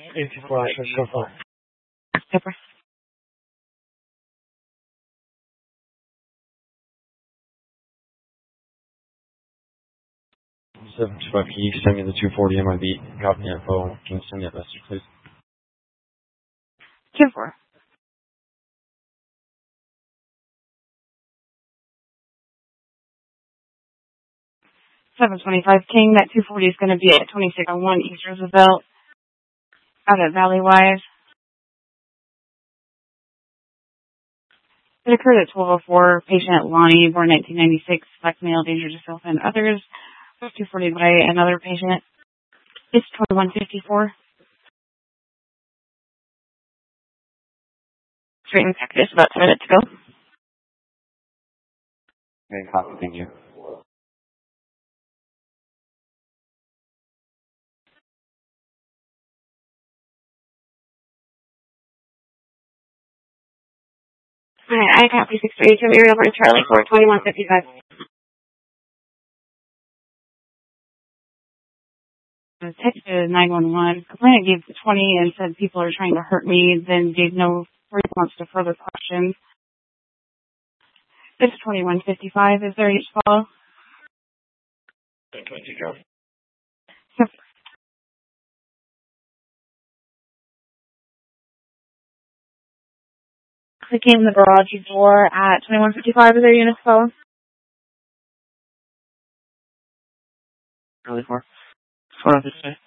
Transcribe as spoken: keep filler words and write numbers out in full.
eighty-four, I should go for it. Pepper. seven two five, can you send me the two forty M I B? Got the info. Can you send me a message, please? Two four. seven twenty-five King. That two forty is going to be at twenty-six oh one East Roosevelt out at Valley Wise. It occurred at twelve oh four. Patient Lonnie, born nineteen ninety-six, black male, danger to self and others. two forty by another patient. It's twenty-one fifty-four. Straight in practice, about ten minutes ago. Okay, copy, thank you. Alright, I copy six three two, area over to Charlie for twenty-one fifty-five. I texted nine one one. Complainant gave the twenty and said people are trying to hurt me, then gave no response to further questions. It's twenty-one fifty-five. Is there each follow? twenty, go. Yep. Clicking the garage door at twenty-one fifty-five. Is there units follow? Really far. What else did you say?